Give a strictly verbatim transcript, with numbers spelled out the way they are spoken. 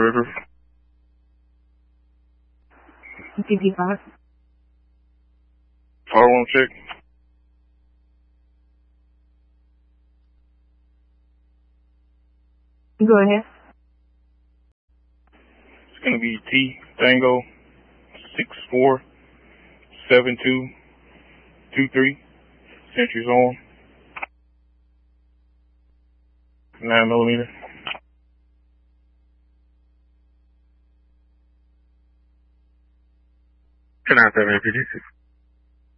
River. fifty-five. Follow on check. Go ahead. It's going to be T Tango six four seven two two three. Sentries on. nine millimeter. ten nine seven P G six.